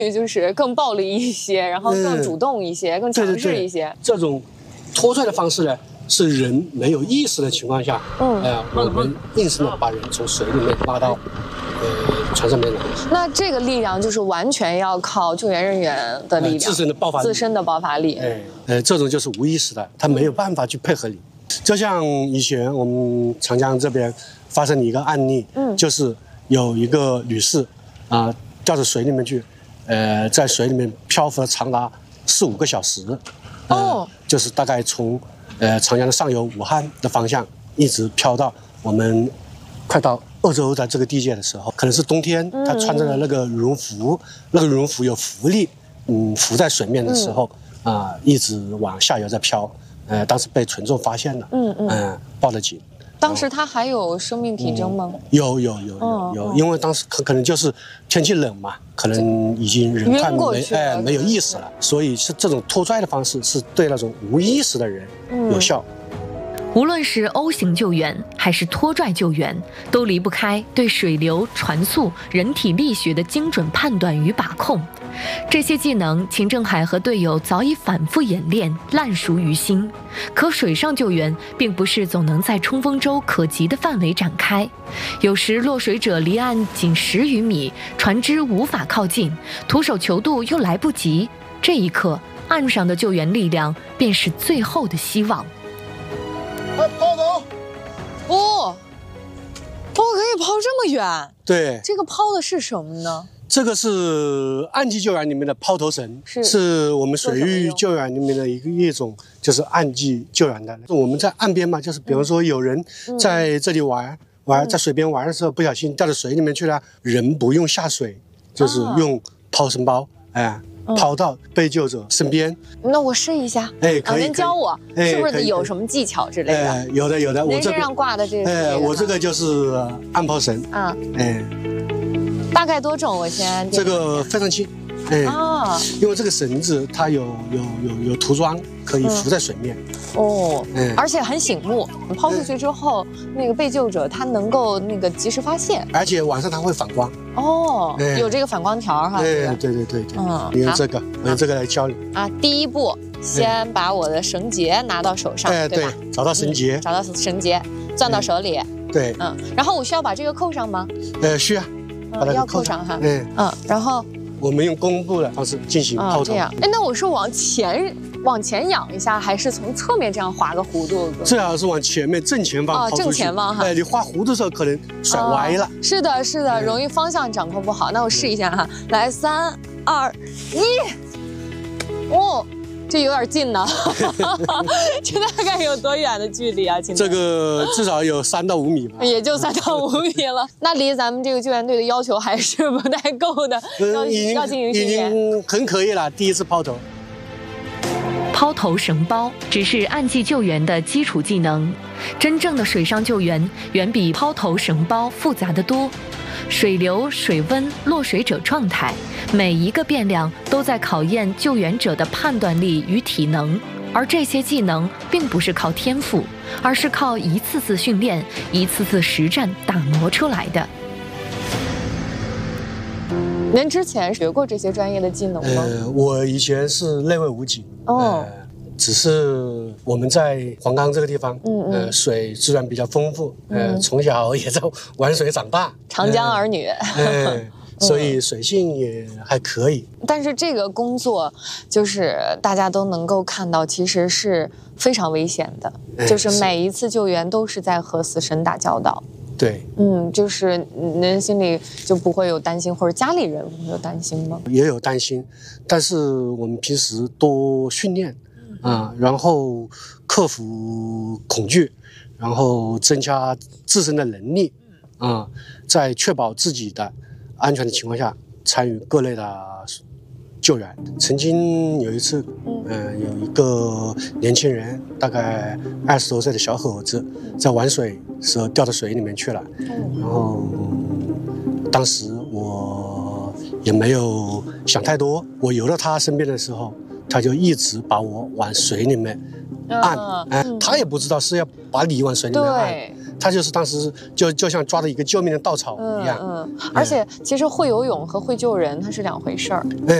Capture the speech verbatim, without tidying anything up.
就是更暴力一些，然后更主动一些，嗯、更强势一些。 对对对，这种拖拽的方式呢，是人没有意识的情况下，嗯，呃，我们硬生的把人从水里面拉到呃船上面来。 那这个力量就是完全要靠救援人员的力量， 呃、自身的爆发力， 自身的爆发力。 哎，呃，这种就是无意识的，他没有办法去配合你。就像以前我们长江这边发生的一个案例，嗯，就是有一个女士啊、呃、掉到水里面去，呃，在水里面漂浮了长达四五个小时，呃、哦，就是大概从呃长江的上游武汉的方向一直漂到我们快到鄂州的这个地界的时候，可能是冬天，她穿着的那个羽绒服，嗯、那个羽绒服有浮力，嗯，浮在水面的时候啊、呃，一直往下游在漂。呃，当时被群众发现了，嗯嗯、呃，报了警。 当时他还有生命体征吗？ 嗯、有有有有有，因为当时可可能就是天气冷嘛，可能已经人快没哎没有意识了，所以是这种拖拽的方式是对那种无意识的人有效。 嗯无论是 O 型救援还是拖拽救援，都离不开对水流、船速、人体力学的精准判断与把控。这些技能，秦正海和队友早已反复演练，烂熟于心。可水上救援并不是总能在冲锋舟可及的范围展开，有时落水者离岸仅十余米，船只无法靠近，徒手求渡又来不及。这一刻，岸上的救援力量便是最后的希望。 快抛走！ 哦，哦，可以抛这么远？ 对， 这个抛的是什么呢？ 这个是岸际救援里面的抛投绳，是是我们水域救援里面的一个一种，就是岸际救援的。我们在岸边嘛，就是比方说有人在这里玩、嗯、玩，在水边玩的时候不小心掉到水里面去了，人不用下水，就是用抛绳包，哎。抛到被救者身边， 那我试一下。 哎，可以， 您教我， 是不是有什么技巧之类的？ 哎，有的有的。 您身上挂的这个， 哎，我这个就是岸抛绳啊， 哎， 大概多重？我先这个非常轻，哎， 啊， 因为这个绳子它有有有有涂装，可以浮在水面。 哦，嗯，而且很醒目。你抛出去之后，那个被救者他能够那个及时发现， 而且晚上它会反光。 哦，有这个反光条哈。 对对对对对，嗯，你用这个，我用这个来教你啊。第一步，先把我的绳结拿到手上， 哎，对，找到绳结， 找到绳结，攥到手里。 对， 嗯，然后我需要把这个扣上吗？ 呃，需要，把它要扣上哈。 嗯嗯，然后我们用弓步的方式进行抛投。 这样，哎，那我是往前。往前仰一下，还是从侧面这样划个弧度？ 最好是往前面正前方抛出去。 正前方哈。 哎，你画弧度的时候可能甩歪了。 是的，是的，容易方向掌控不好。那我试一下哈，来，三二一，哦，这有点近呢。这大概有多远的距离啊？亲？ 这个至少有三到五米吧。 也就三到五米了，那离咱们这个救援队的要求还是不太够的。要要进行训练， 已经很可以了。第一次抛投。 抛投绳包只是岸际救援的基础技能，真正的水上救援远比抛投绳包复杂得多。水流、水温、落水者状态，每一个变量都在考验救援者的判断力与体能，而这些技能并不是靠天赋，而是靠一次次训练、一次次实战打磨出来的。 您之前学过这些专业的技能吗？ 呃，我以前是内卫武警，哦、呃，只是我们在黄冈这个地方，嗯嗯，呃，水资源比较丰富，呃，嗯、从小也在玩水长大， 长江儿女， 呃呃、所以水性也还可以。 但是这个工作就是大家都能够看到，其实是非常危险的，呃、就是每一次救援都是在和死神打交道。 对， 嗯，就是您心里就不会有担心，或者家里人会有担心吗？ 也有担心，但是我们平时多训练啊、嗯，然后克服恐惧，然后增加自身的能力啊、嗯，在确保自己的安全的情况下，参与各类的救援。曾经有一次，嗯、呃，有一个年轻人，大概二十多岁的小伙子，在玩水时候掉到水里面去了，然后当时我也没有想太多，我游到他身边的时候，他就一直把我往水里面按，哎、嗯，他也不知道是要把你往水里面按， 他就是当时就就像抓到一个救命的稻草一样。 嗯嗯，而且其实会游泳和会救人它是两回事儿。